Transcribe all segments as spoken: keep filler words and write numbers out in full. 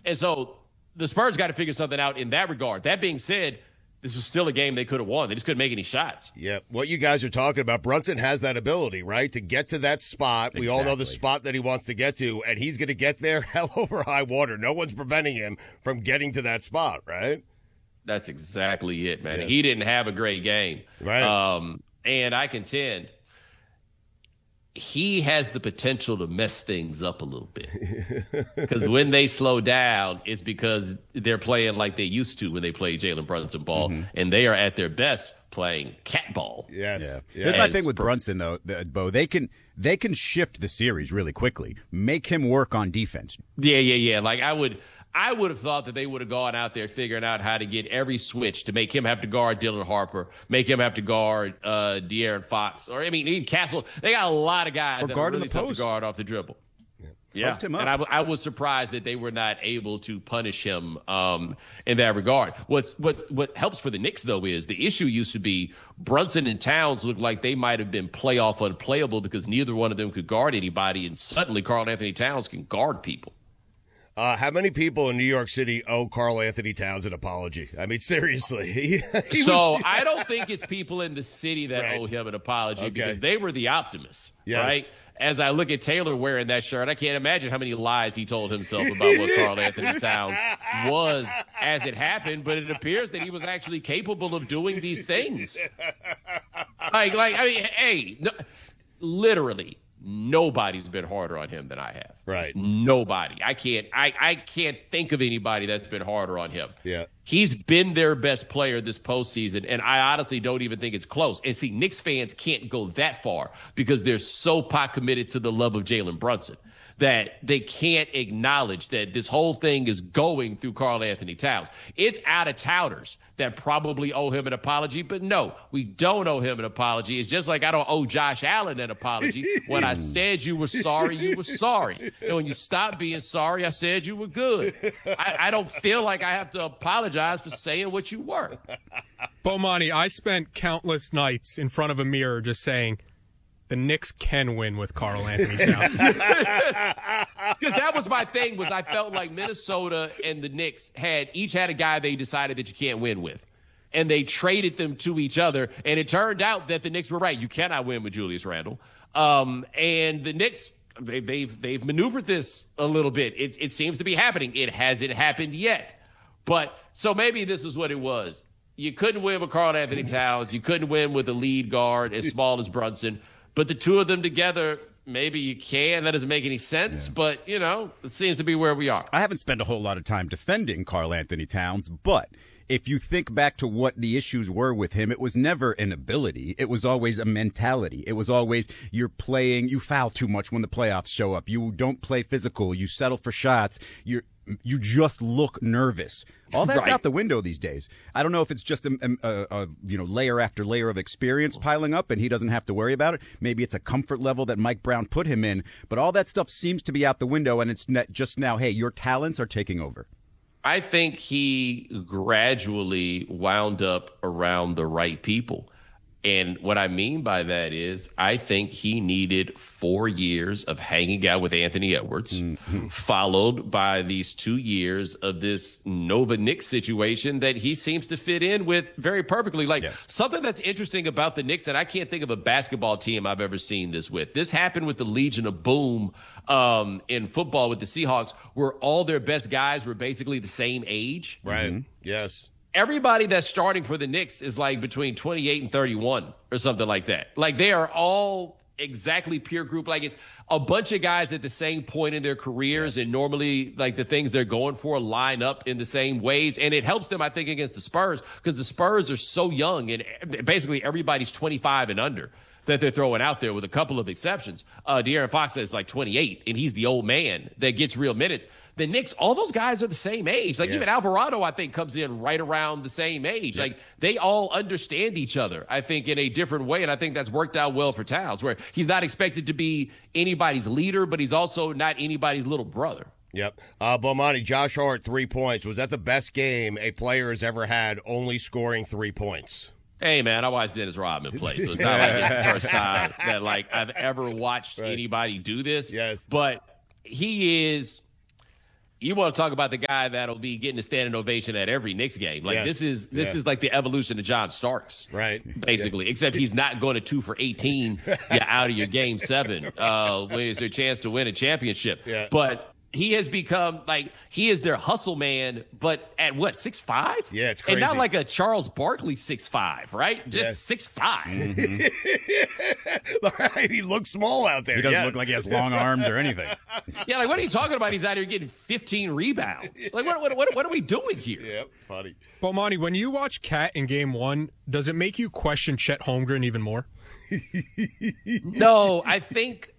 And so the Spurs got to figure something out in that regard. That being said, this was still a game they could have won. They just couldn't make any shots. Yeah, what you guys are talking about, Brunson has that ability, right, to get to that spot. Exactly. We all know the spot that he wants to get to, and he's going to get there hell over high water. No one's preventing him from getting to that spot, right? That's exactly it, man. Yes. He didn't have a great game. Right. Um, and I contend he has the potential to mess things up a little bit. Because when they slow down, it's because they're playing like they used to when they played Jalen Brunson ball, mm-hmm. and they are at their best playing cat ball. Yes. Yeah. Yes. Here's my thing with Brunson, though, the, Bo. They can they can shift the series really quickly, make him work on defense. Yeah, yeah, yeah. Like I would. I would have thought that they would have gone out there figuring out how to get every switch to make him have to guard Dylan Harper, make him have to guard uh, De'Aaron Fox, or I mean, even Castle. They got a lot of guys or that are really the tough post. to guard off the dribble. Yeah, yeah. Post him up. And I, I was surprised that they were not able to punish him um, in that regard. What's, what what helps for the Knicks, though, is the issue used to be Brunson and Towns looked like they might have been playoff unplayable because neither one of them could guard anybody, and suddenly Karl Anthony Towns can guard people. Uh, how many people in New York City owe Karl Anthony Towns an apology? I mean, seriously. He, he so was, I don't think it's people in the city that right. owe him an apology okay. because they were the optimists, yes. right? As I look at Taylor wearing that shirt, I can't imagine how many lies he told himself about what Karl Anthony Towns was as it happened, but it appears that he was actually capable of doing these things. Like, like I mean, hey, no, literally. Nobody's been harder on him than I have. Right. Nobody. I can't I, I can't think of anybody that's been harder on him. Yeah. He's been their best player this postseason, and I honestly don't even think it's close. And see, Knicks fans can't go that far because they're so pot committed to the love of Jalen Brunson that they can't acknowledge that this whole thing is going through Karl Anthony Towns. It's out-of-towners that probably owe him an apology, but no, we don't owe him an apology. It's just like I don't owe Josh Allen an apology. When I said you were sorry, you were sorry. And when you stopped being sorry, I said you were good. I, I don't feel like I have to apologize for saying what you were. Bomani, I spent countless nights in front of a mirror just saying, the Knicks can win with Karl Anthony Towns. Because that was my thing, was I felt like Minnesota and the Knicks had each had a guy they decided that you can't win with. And they traded them to each other. And it turned out that the Knicks were right. You cannot win with Julius Randle. Um, and the Knicks, they, they've they've maneuvered this a little bit. It, it seems to be happening. It hasn't happened yet. But so maybe this is what it was. You couldn't win with Karl Anthony Towns. You couldn't win with a lead guard as small as Brunson. But the two of them together, maybe you can. That doesn't make any sense. Yeah. But, you know, it seems to be where we are. I haven't spent a whole lot of time defending Karl Anthony Towns, but if you think back to what the issues were with him, it was never an ability. It was always a mentality. It was always you're playing, you foul too much when the playoffs show up. You don't play physical. You settle for shots. You're You just look nervous. All that's right. out the window these days. I don't know if it's just a, a, a you know layer after layer of experience piling up, and he doesn't have to worry about it. Maybe it's a comfort level that Mike Brown put him in. But all that stuff seems to be out the window, and it's just now, hey, your talents are taking over. I think he gradually wound up around the right people. And what I mean by that is I think he needed four years of hanging out with Anthony Edwards, mm-hmm. followed by these two years of this Nova Knicks situation that he seems to fit in with very perfectly. Like yeah. something that's interesting about the Knicks, and I can't think of a basketball team I've ever seen this with. This happened with the Legion of Boom um, in football with the Seahawks, where all their best guys were basically the same age. Right. Mm-hmm. Yes. Everybody that's starting for the Knicks is like between twenty-eight and thirty-one or something like that. Like they are all exactly peer group. Like it's a bunch of guys at the same point in their careers. Yes. And normally like the things they're going for line up in the same ways. And it helps them, I think, against the Spurs because the Spurs are so young and basically everybody's twenty-five and under that they're throwing out there with a couple of exceptions. Uh, De'Aaron Fox is like twenty-eight and he's the old man that gets real minutes. The Knicks, all those guys are the same age. Like yeah. even Alvarado, I think, comes in right around the same age. Yeah. Like they all understand each other, I think, in a different way. And I think that's worked out well for Towns, where he's not expected to be anybody's leader, but he's also not anybody's little brother. Yep. Uh, Bomani, Josh Hart, three points. Was that the best game a player has ever had, only scoring three points? Hey, man, I watched Dennis Rodman play, so it's not like it's the first time that, like, I've ever watched right. anybody do this. Yes. But he is – you want to talk about the guy that'll be getting a standing ovation at every Knicks game. Like Yes. this is this Yeah. is like the evolution of John Starks, Right. Basically, yeah. Except he's not going to two for eighteen. Yeah, out of your game seven. Uh, when it's their chance to win a championship. Yeah. But he has become like he is their hustle man, but at what six five? Yeah, it's and not crazy. like a Charles Barkley six five, right? Just Yes. six five. Right, he looks small out there. He doesn't yes. look like he has long arms or anything. Yeah, like what are you talking about? He's out here getting fifteen rebounds. Like what? What? What, what are we doing here? Yep, funny. But Monty, when you watch Cat in Game One, does it make you question Chet Holmgren even more? No, I think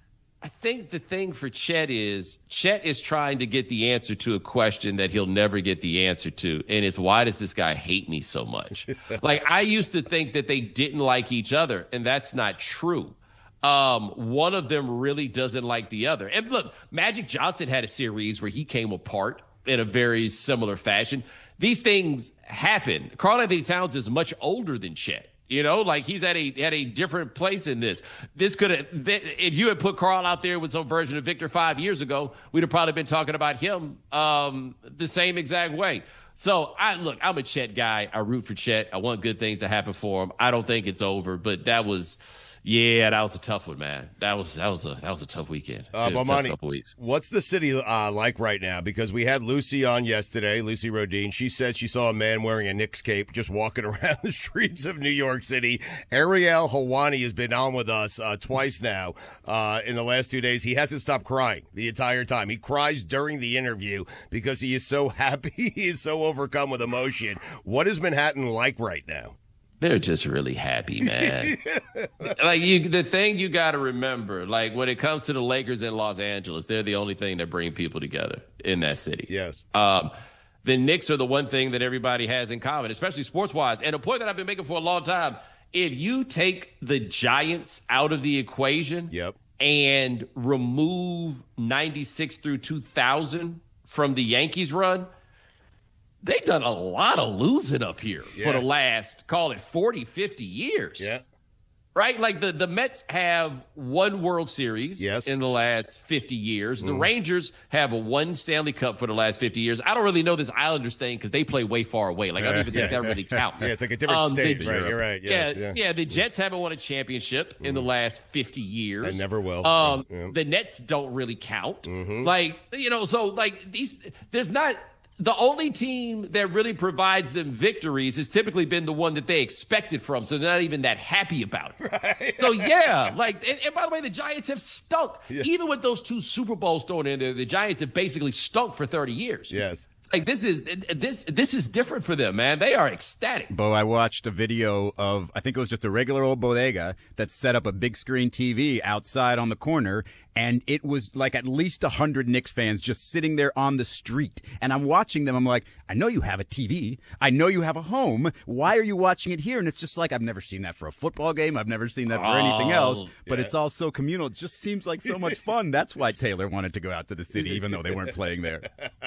I think the thing for Chet is Chet is trying to get the answer to a question that he'll never get the answer to, and it's why does this guy hate me so much? Like I used to think that they didn't like each other, and that's not true. Um, one of them really doesn't like the other. And look, Magic Johnson had a series where he came apart in a very similar fashion. These things happen. Karl Anthony Towns is much older than Chet. You know, like he's at a at a different place in this. This could have, if you had put Karl out there with some version of Victor five years ago, we'd have probably been talking about him um, the same exact way. So I look, I'm a Chet guy. I root for Chet. I want good things to happen for him. I don't think it's over, but that was. Yeah, that was a tough one, man. That was that was a that was a tough weekend. Uh, It was a Bomani, tough couple weeks. What's the city uh, like right now? Because we had Lucy on yesterday, Lucy Rodin. She said she saw a man wearing a Knicks cape just walking around the streets of New York City. Ariel Helwani has been on with us uh, twice now uh, in the last two days. He hasn't stopped crying the entire time. He cries during the interview because he is so happy. He is so overcome with emotion. What is Manhattan like right now? They're just really happy, man. Like you, the thing you got to remember, like when it comes to the Lakers in Los Angeles, they're the only thing that bring people together in that city. Yes. Um, the Knicks are the one thing that everybody has in common, especially sports-wise. And a point that I've been making for a long time, if you take the Giants out of the equation Yep. and remove ninety-six through two thousand from the Yankees run, they've done a lot of losing up here Yeah. for the last, call it forty, fifty years. Yeah. Right? Like the, the Mets have one World Series Yes. in the last fifty years. The Rangers have a one Stanley Cup for the last fifty years. I don't really know this Islanders thing because they play way far away. Like, I don't even think that really counts. Yeah, it's like a different Um, state. the- Right, you're right. Yes, yeah, yeah. yeah, the Jets haven't won a championship in the last fifty years. And never will. Um, Yeah. The Nets don't really count. Like, you know, so like these, there's not. The only team that really provides them victories has typically been the one that they expected from, so they're not even that happy about it. Right. So, yeah, like, and, and by the way, the Giants have stunk. Yeah. Even with those two Super Bowls thrown in there, the Giants have basically stunk for thirty years. Yes. Like, this is this this is different for them, man. They are ecstatic. Bo, I watched a video of, I think it was just a regular old bodega that set up a big screen T V outside on the corner, and it was like at least one hundred Knicks fans just sitting there on the street. And I'm watching them. I'm like, I know you have a T V. I know you have a home. Why are you watching it here? And it's just like, I've never seen that for a football game. I've never seen that for anything else. But yeah. it's all so communal. It just seems like so much fun. That's why Taylor wanted to go out to the city, even though they weren't playing there.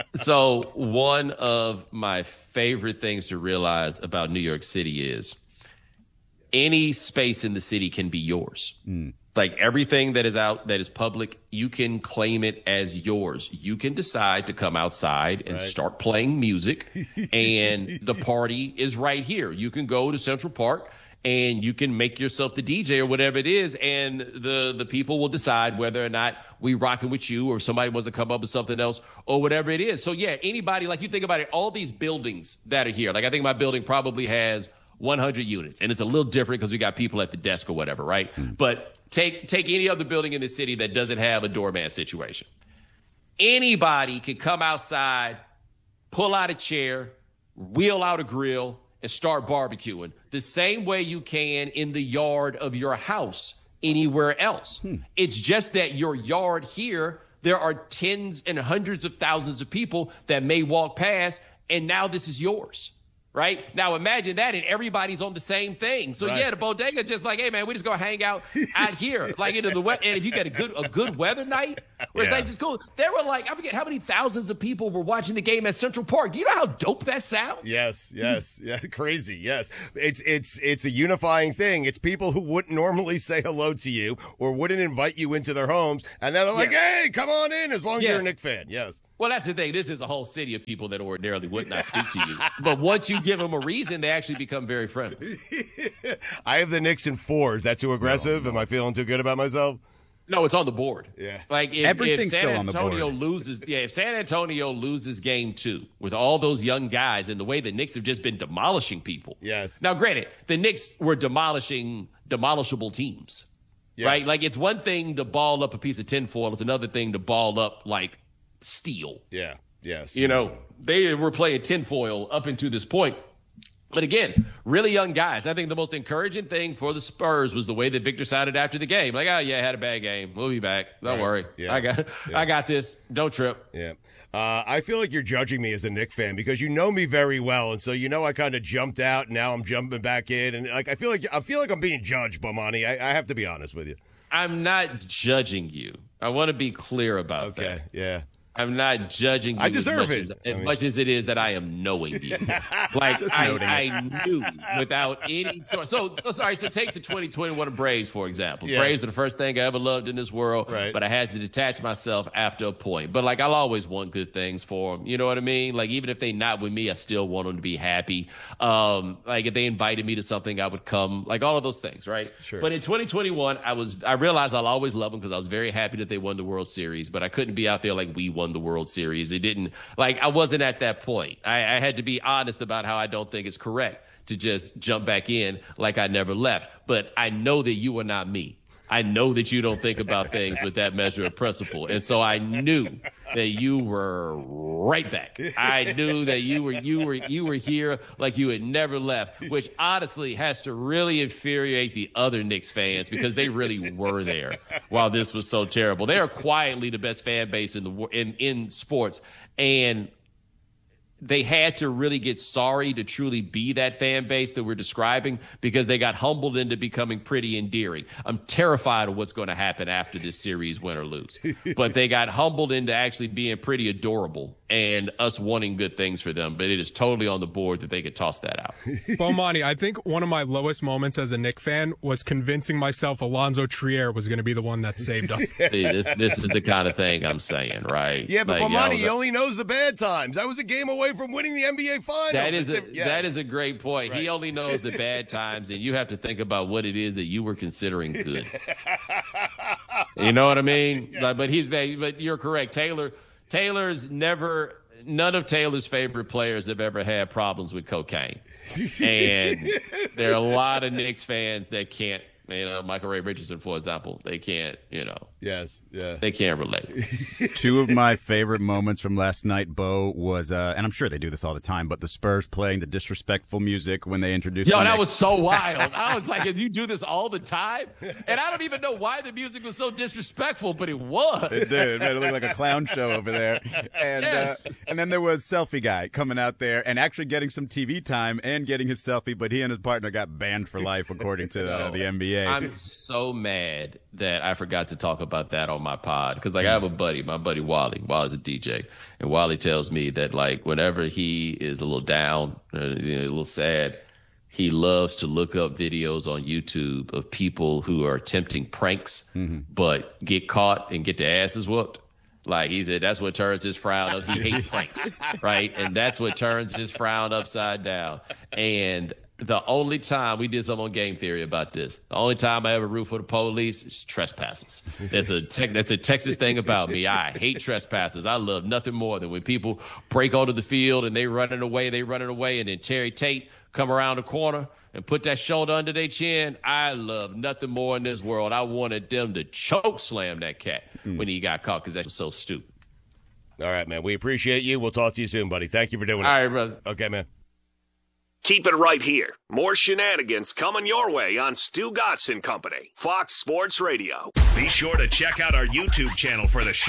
So one of my favorite things to realize about New York City is any space in the city can be yours. Mm. Like everything that is out, that is public, you can claim it as yours. You can decide to come outside and Right. start playing music, and the party is right here. You can go to Central Park and you can make yourself the D J or whatever it is, and the the people will decide whether or not we rocking with you or somebody wants to come up with something else or whatever it is. So yeah, anybody, like you think about it, all these buildings that are here, like I think my building probably has one hundred units, and it's a little different because we got people at the desk or whatever, right? Mm. But take take any other building in the city that doesn't have a doorman situation. Anybody can come outside, pull out a chair, wheel out a grill, and start barbecuing the same way you can in the yard of your house anywhere else. Hmm. It's just that your yard here, there are tens and hundreds of thousands of people that may walk past, and now this is yours. Right? Now imagine that, and everybody's on the same thing. So Right. yeah, the bodega just like, hey man, we just go hang out out here. Like into the wet, and if you get a good a good weather night, Whereas Yeah. nice is cool. There were like, I forget how many thousands of people were watching the game at Central Park. Do you know how dope that sounds? Yes, yes, yeah, crazy. Yes, it's it's it's a unifying thing. It's people who wouldn't normally say hello to you or wouldn't invite you into their homes, and then they're like, Yes. "Hey, come on in," as long as Yeah. you're a Knicks fan. Yes. Well, that's the thing. This is a whole city of people that ordinarily would not speak to you. But once you give them a reason, they actually become very friendly. I have the Knicks in four. Is that too aggressive? Am I feeling too good about myself? No, it's on the board. Yeah. Like if, Everything's if San still on the Antonio board. loses, yeah, if San Antonio loses game two with all those young guys and the way the Knicks have just been demolishing people. Yes. Now, granted, the Knicks were demolishing demolishable teams, Yes. right? Like it's one thing to ball up a piece of tinfoil; it's another thing to ball up like steel. Yeah. Yes. You know, they were playing tinfoil up into this point. But again, really young guys. I think the most encouraging thing for the Spurs was the way that Victor sounded after the game. Like, oh yeah, I had a bad game. We'll be back. Don't Right. worry. Yeah. I got, Yeah. I got this. Don't trip. Yeah. Uh, I feel like you're judging me as a Knicks fan because you know me very well, and so you know I kind of jumped out, and now I'm jumping back in, and like I feel like I feel like I'm being judged, Bomani. I, I have to be honest with you. I'm not judging you. I want to be clear about Okay. that. Yeah. I'm not judging you I deserve as, much it. as, as I mean- much as it is that I am knowing you. Like I, noting I knew without any choice. So, oh, sorry. So take the twenty twenty-one Braves, for example. Yeah. Braves are the first thing I ever loved in this world, Right. but I had to detach myself after a point. But like I'll always want good things for them. You know what I mean? Like even if they not with me, I still want them to be happy. Um, like if they invited me to something, I would come. Like all of those things, right? Sure. But in twenty twenty-one, I was I realized I'll always love them because I was very happy that they won the World Series. But I couldn't be out there like we won the World Series. It didn't like I wasn't at that point. I, I had to be honest about how I don't think it's correct to just jump back in like I never left. But I know that you are not me. I know that you don't think about things with that measure of principle. And so I knew that you were right back. I knew that you were you were you were here like you had never left, which honestly has to really infuriate the other Knicks fans because they really were there while this was so terrible. They are quietly the best fan base in the wor- in in sports, and they had to really get sorry to truly be that fan base that we're describing because they got humbled into becoming pretty endearing. I'm terrified of what's going to happen after this series, win or lose. But they got humbled into actually being pretty adorable and us wanting good things for them. But it is totally on the board that they could toss that out. Bomani, I think one of my lowest moments as a Knicks fan was convincing myself Alonzo Trier was going to be the one that saved us. See, this, this is the kind of thing I'm saying, right? Yeah, but Like, Bomani, I was- he only knows the bad times. I was a game away from winning the N B A Finals. That is a Yeah. that is a great point. Right. He only knows the bad times, and you have to think about what it is that you were considering good. You know what I mean? Like, but he's very, but you're correct. Taylor Taylor's never. None of Taylor's favorite players have ever had problems with cocaine, and there are a lot of Knicks fans that can't. You know, Michael Ray Richardson, for example, they can't. You know, Yes, yeah. they can't relate. Two of my favorite moments from last night, Bo, was, uh, and I'm sure they do this all the time, but the Spurs playing the disrespectful music when they introduced Yo, the that Knicks. was so wild. I was like, you do this all the time? And I don't even know why the music was so disrespectful, but it was. It did. It made it look like a clown show over there. And Yes. uh, and then there was Selfie Guy coming out there and actually getting some T V time and getting his selfie, but he and his partner got banned for life, according to uh, the N B A. I'm so mad that I forgot to talk about that on my pod because, like, I have a buddy, my buddy Wally. Wally's a D J, and Wally tells me that, like, whenever he is a little down, uh, you know, a little sad, he loves to look up videos on YouTube of people who are attempting pranks, but get caught and get their asses whooped. Like he said, that's what turns his frown up. He hates pranks, right? And that's what turns his frown upside down. And the only time we did something on Game Theory about this, the only time I ever root for the police is trespassers. That's a te- that's a Texas thing about me. I hate trespassers. I love nothing more than when people break onto the field and they running away, they running away, and then Terry Tate come around the corner and put that shoulder under their chin. I love nothing more in this world. I wanted them to choke slam that cat when he got caught because that was so stupid. All right, man. We appreciate you. We'll talk to you soon, buddy. Thank you for doing All it. right, brother. Okay, man. Keep it right here. More shenanigans coming your way on Stu Gatz and Company, Fox Sports Radio. Be sure to check out our YouTube channel for the show.